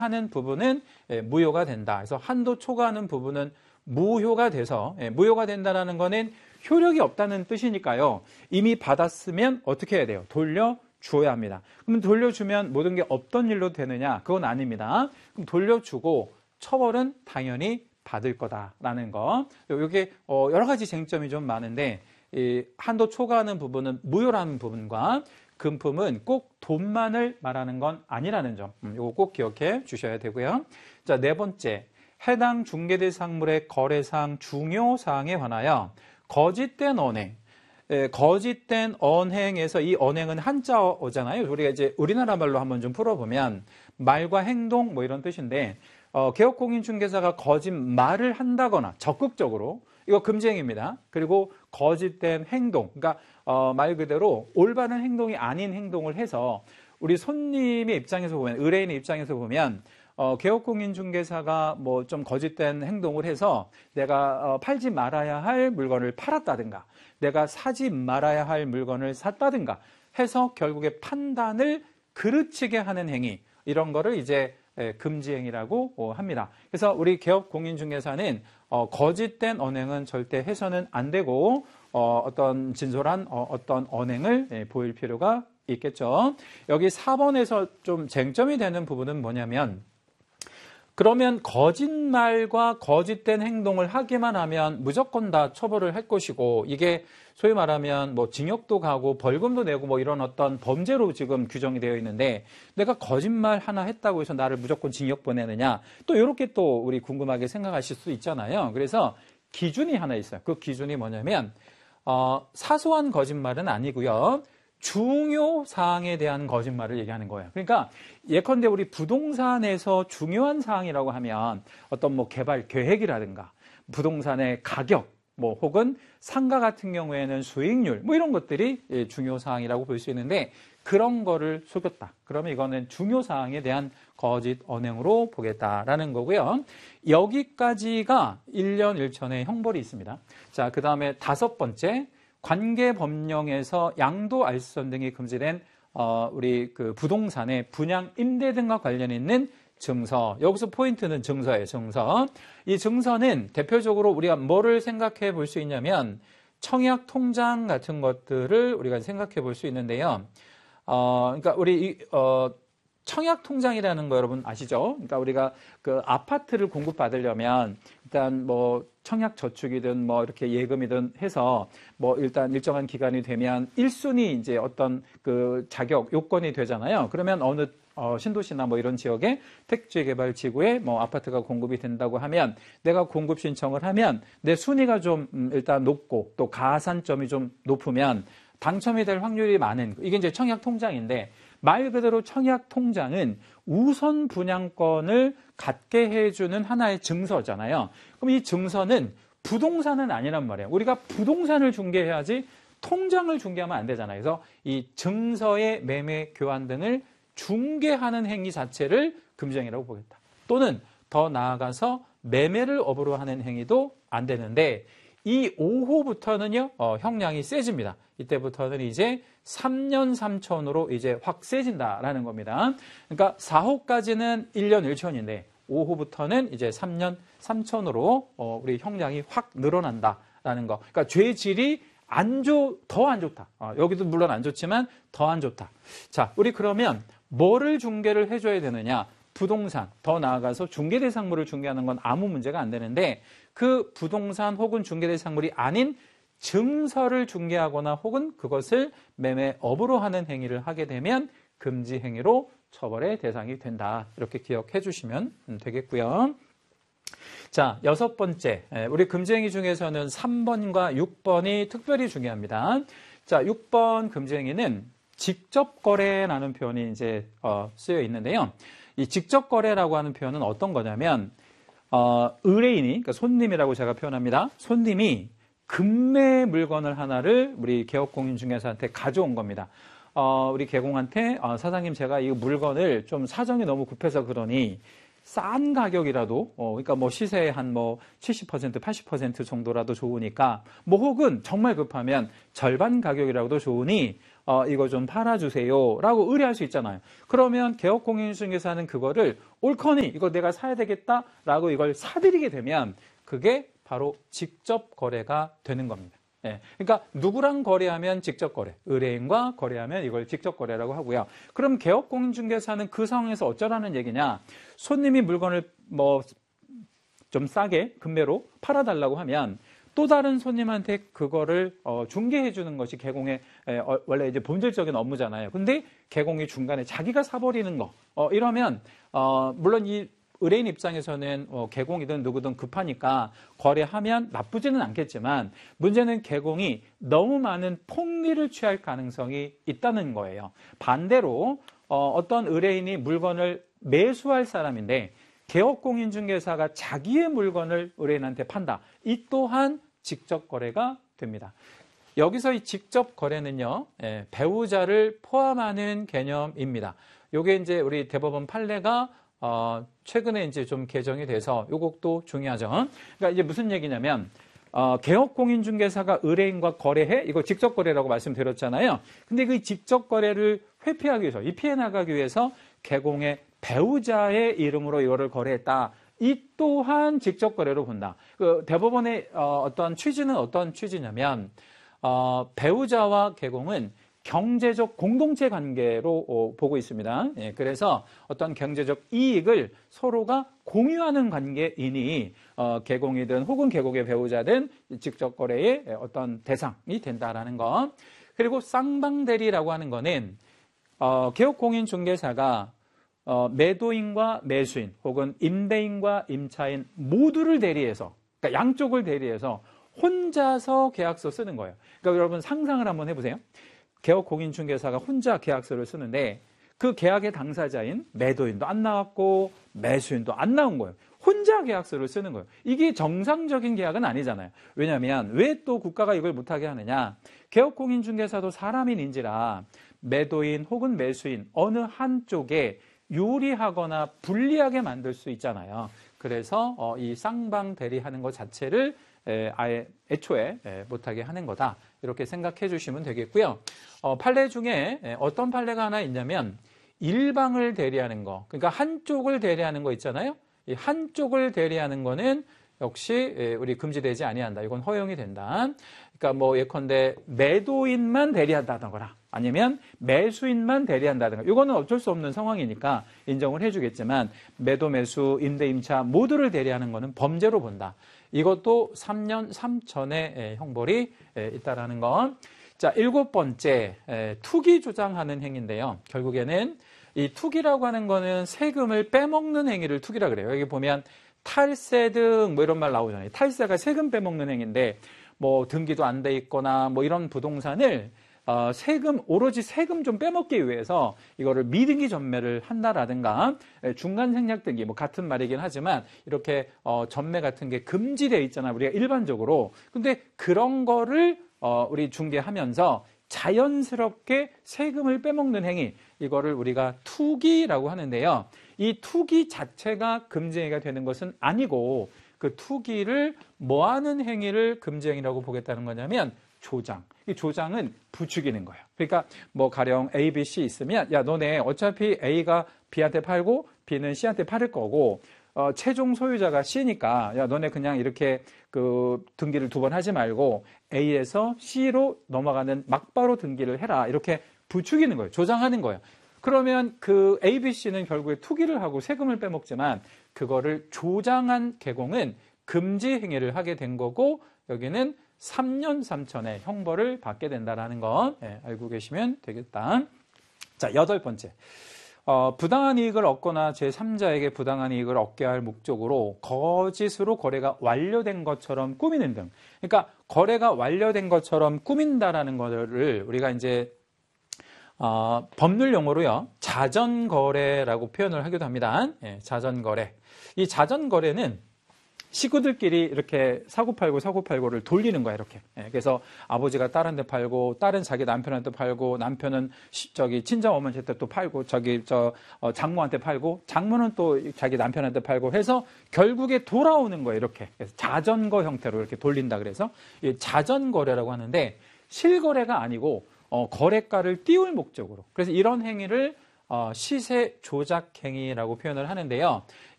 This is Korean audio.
하는 부분은 무효가 된다. 그래서 한도 초과하는 부분은 무효가 돼서 무효가 된다는 거는 효력이 없다는 뜻이니까요. 이미 받았으면 어떻게 해야 돼요? 돌려줘야 합니다. 그럼 돌려주면 모든 게 없던 일로 되느냐? 그건 아닙니다. 그럼 돌려주고 처벌은 당연히 받을 거다라는 거. 이게 여러 가지 쟁점이 좀 많은데 이 한도 초과하는 부분은 무효라는 부분과 금품은 꼭 돈만을 말하는 건 아니라는 점. 이거 꼭 기억해 주셔야 되고요. 자, 네 번째. 해당 중개대상물의 거래상 중요사항에 관하여 거짓된 언행. 거짓된 언행에서 이 언행은 한자어잖아요. 우리가 이제 우리나라 말로 한번 좀 풀어보면 말과 행동 뭐 이런 뜻인데 개업공인중개사가 거짓말을 한다거나 적극적으로 이거 금지행위입니다. 그리고 거짓된 행동, 그러니까 말 그대로 올바른 행동이 아닌 행동을 해서 우리 손님의 입장에서 보면, 의뢰인의 입장에서 보면 개업공인중개사가 뭐 좀 거짓된 행동을 해서 내가 팔지 말아야 할 물건을 팔았다든가 내가 사지 말아야 할 물건을 샀다든가 해서 결국에 판단을 그르치게 하는 행위, 이런 거를 이제 금지행위라고 합니다. 그래서 우리 개업공인중개사는 거짓된 언행은 절대 해서는 안 되고 어떤 진솔한 어떤 언행을 보일 필요가 있겠죠. 여기 4번에서 좀 쟁점이 되는 부분은 뭐냐면, 그러면 거짓말과 거짓된 행동을 하기만 하면 무조건 다 처벌을 할 것이고, 이게 소위 말하면 뭐 징역도 가고 벌금도 내고 뭐 이런 어떤 범죄로 지금 규정이 되어 있는데, 내가 거짓말 하나 했다고 해서 나를 무조건 징역 보내느냐, 또 이렇게 또 우리 궁금하게 생각하실 수 있잖아요. 그래서 기준이 하나 있어요. 그 기준이 뭐냐면 사소한 거짓말은 아니고요, 중요 사항에 대한 거짓말을 얘기하는 거예요. 그러니까 예컨대 우리 부동산에서 중요한 사항이라고 하면 어떤 뭐 개발 계획이라든가 부동산의 가격, 뭐 혹은 상가 같은 경우에는 수익률, 뭐 이런 것들이 중요 사항이라고 볼 수 있는데, 그런 거를 속였다. 그러면 이거는 중요 사항에 대한 거짓 언행으로 보겠다라는 거고요. 여기까지가 1년 1천의 형벌이 있습니다. 자, 그 다음에 5번째. 관계법령에서 양도 알선 등이 금지된 우리 그 부동산의 분양 임대 등과 관련 있는 증서. 여기서 포인트는 증서예요. 증서. 이 증서는 대표적으로 우리가 뭐를 생각해 볼 수 있냐면 청약 통장 같은 것들을 우리가 생각해 볼 수 있는데요. 그러니까 우리 청약 통장이라는 거 여러분 아시죠? 그러니까 우리가 그 아파트를 공급받으려면 일단 뭐 청약 저축이든 뭐 이렇게 예금이든 해서 뭐 일단 일정한 기간이 되면 1순위 이제 어떤 그 자격 요건이 되잖아요. 그러면 어느 신도시나 뭐 이런 지역에 택지개발 지구에 뭐 아파트가 공급이 된다고 하면 내가 공급 신청을 하면 내 순위가 좀 일단 높고 또 가산점이 좀 높으면 당첨이 될 확률이 많은, 이게 이제 청약 통장인데, 말 그대로 청약 통장은 우선 분양권을 갖게 해주는 하나의 증서잖아요. 그럼 이 증서는 부동산은 아니란 말이에요. 우리가 부동산을 중개해야지 통장을 중개하면 안 되잖아요. 그래서 이 증서의 매매 교환 등을 중개하는 행위 자체를 금지행위라고 보겠다. 또는 더 나아가서 매매를 업으로 하는 행위도 안 되는데, 이 5호부터는요 형량이 세집니다. 이때부터는 이제 3년 3천으로 이제 확 세진다라는 겁니다. 그러니까 4호까지는 1년 1천인데 5호부터는 이제 3년 3천으로 우리 형량이 확 늘어난다라는 거. 그러니까 죄질이 더 안 좋다. 여기도 물론 안 좋지만 더 안 좋다. 자, 우리 그러면 뭐를 중개를 해줘야 되느냐? 부동산, 더 나아가서 중개대상물을 중개하는 건 아무 문제가 안 되는데, 그 부동산 혹은 중개대상물이 아닌 증서를 중개하거나 혹은 그것을 매매업으로 하는 행위를 하게 되면 금지 행위로 처벌의 대상이 된다. 이렇게 기억해 주시면 되겠고요. 자, 6번째. 우리 금지 행위 중에서는 3번과 6번이 특별히 중요합니다. 자, 6번 금지 행위는 직접 거래라는 표현이 이제 쓰여 있는데요. 이 직접 거래라고 하는 표현은 어떤 거냐면 의뢰인이, 그러니까 손님이라고 제가 표현합니다. 손님이 금매 물건을 하나를 우리 개업공인중개사한테 가져온 겁니다. 우리 개공한테 사장님, 제가 이 물건을 좀 사정이 너무 급해서 그러니 싼 가격이라도 그러니까 뭐 시세의 한 뭐 70% 80% 정도라도 좋으니까, 뭐 혹은 정말 급하면 절반 가격이라도 좋으니 이거 좀 팔아주세요 라고 의뢰할 수 있잖아요. 그러면 개업공인중개사는 그거를 옳거니 이거 내가 사야 되겠다 라고 이걸 사들이게 되면 그게 바로 직접 거래가 되는 겁니다. 예, 그러니까 누구랑 거래하면 직접 거래, 의뢰인과 거래하면 이걸 직접 거래라고 하고요. 그럼 개업공인중개사는 그 상황에서 어쩌라는 얘기냐? 손님이 물건을 뭐 좀 싸게 금매로 팔아달라고 하면 또 다른 손님한테 그거를 중개해 주는 것이 개공의 원래 이제 본질적인 업무잖아요. 근데 개공이 중간에 자기가 사버리는 거 이러면 물론 이 의뢰인 입장에서는 개공이든 누구든 급하니까 거래하면 나쁘지는 않겠지만 문제는 개공이 너무 많은 폭리를 취할 가능성이 있다는 거예요. 반대로 어떤 의뢰인이 물건을 매수할 사람인데 개업공인중개사가 자기의 물건을 의뢰인한테 판다. 이 또한 직접 거래가 됩니다. 여기서 이 직접 거래는요, 배우자를 포함하는 개념입니다. 요게 이제 우리 대법원 판례가 최근에 이제 좀 개정이 돼서 요것도 중요하죠. 그러니까 이제 무슨 얘기냐면 개업공인중개사가 의뢰인과 거래해? 이거 직접 거래라고 말씀드렸잖아요. 근데 그 직접 거래를 회피하기 위해서, 이 피해 나가기 위해서 개공의 배우자의 이름으로 이거를 거래했다. 이 또한 직접 거래로 본다. 그 대법원의 어떤 취지는 어떤 취지냐면 배우자와 개공은 경제적 공동체 관계로 보고 있습니다. 예, 그래서 어떤 경제적 이익을 서로가 공유하는 관계이니 개공이든 혹은 개공의 배우자든 직접 거래의 어떤 대상이 된다라는 것. 그리고 쌍방대리라고 하는 거는 개업공인중개사가 매도인과 매수인 혹은 임대인과 임차인 모두를 대리해서 그러니까 양쪽을 대리해서 혼자서 계약서 쓰는 거예요. 그러니까 여러분 상상을 한번 해보세요. 개업공인중개사가 혼자 계약서를 쓰는데 그 계약의 당사자인 매도인도 안 나왔고 매수인도 안 나온 거예요. 혼자 계약서를 쓰는 거예요. 이게 정상적인 계약은 아니잖아요. 왜냐하면 왜 또 국가가 이걸 못하게 하느냐. 개업공인중개사도 사람인인지라 매도인 혹은 매수인 어느 한쪽에 유리하거나 불리하게 만들 수 있잖아요. 그래서 이 쌍방 대리하는 것 자체를 아예 애초에 못하게 하는 거다. 이렇게 생각해 주시면 되겠고요. 판례 중에 어떤 판례가 하나 있냐면 일방을 대리하는 거. 그러니까 한쪽을 대리하는 거 있잖아요. 이 한쪽을 대리하는 거는 역시 우리 금지되지 아니한다. 이건 허용이 된다. 그러니까 뭐 예컨대 매도인만 대리한다거나 아니면 매수인만 대리한다든가 이거는 어쩔 수 없는 상황이니까 인정을 해주겠지만 매도, 매수, 임대, 임차 모두를 대리하는 거는 범죄로 본다. 이것도 3년 3천의 형벌이 있다라는 건. 자, 7번째 투기 조장하는 행위인데요. 결국에는 이 투기라고 하는 거는 세금을 빼먹는 행위를 투기라 그래요. 여기 보면 탈세 등 뭐 이런 말 나오잖아요. 탈세가 세금 빼먹는 행위인데 뭐 등기도 안 돼 있거나 뭐 이런 부동산을 오로지 세금 좀 빼먹기 위해서 이거를 미등기 전매를 한다라든가 중간 생략 등기 뭐 같은 말이긴 하지만 이렇게 전매 같은 게 금지되어 있잖아요. 우리가 일반적으로. 근데 그런 거를 우리 중개하면서 자연스럽게 세금을 빼먹는 행위 이거를 우리가 투기라고 하는데요. 이 투기 자체가 금지행위가 되는 것은 아니고 그 투기를 뭐하는 행위를 금지행위라고 보겠다는 거냐면 조장. 이 조장은 부추기는 거예요. 그러니까 뭐 가령 A, B, C 있으면 야 너네 어차피 A가 B한테 팔고 B는 C한테 팔을 거고 최종 소유자가 C니까 야 너네 그냥 이렇게 그 등기를 2번 하지 말고 A에서 C로 넘어가는 막바로 등기를 해라. 이렇게 부추기는 거예요. 조장하는 거예요. 그러면 그 A, B, C는 결국에 투기를 하고 세금을 빼먹지만 그거를 조장한 개공은 금지 행위를 하게 된 거고 여기는 3년 3천의 형벌을 받게 된다는 거 알고 계시면 되겠다. 자, 8번째. 부당한 이익을 얻거나 제3자에게 부당한 이익을 얻게 할 목적으로 거짓으로 거래가 완료된 것처럼 꾸미는 등. 그러니까 거래가 완료된 것처럼 꾸민다라는 거를 우리가 이제 법률 용어로요. 자전거래라고 표현을 하기도 합니다. 자전거래. 이 자전거래는 식구들끼리 이렇게 사고팔고를 돌리는 거야, 이렇게. 그래서 아버지가 딸한테 팔고, 딸은 자기 남편한테 팔고, 남편은 친정 어머니한테 또 팔고, 장모한테 팔고, 장모는 또 자기 남편한테 팔고 해서 결국에 돌아오는 거예요, 이렇게. 그래서 자전거 형태로 이렇게 돌린다 그래서 이 자전거래라고 하는데 실거래가 아니고 거래가를 띄울 목적으로. 그래서 이런 행위를 시세 조작 행위라고 표현을 하는데요.